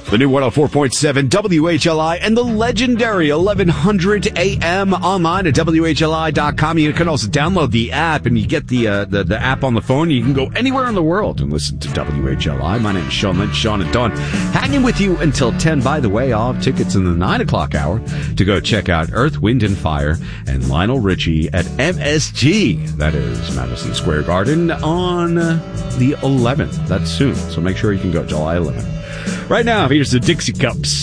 The new 104.7 WHLI and the legendary 1100 AM online at WHLI.com. You can also download the app, and you get the app on the phone. You can go anywhere in the world and listen to WHLI. My name is Sean Lynch, Sean and Dawn, hanging with you until 10. By the way, I'll have tickets in the 9 o'clock hour to go check out Earth, Wind and Fire and Lionel Richie at MSG. That is Madison Square Garden on the 11th. That's soon, so make sure you can go July 11th. Right now, here's the Dixie Cups.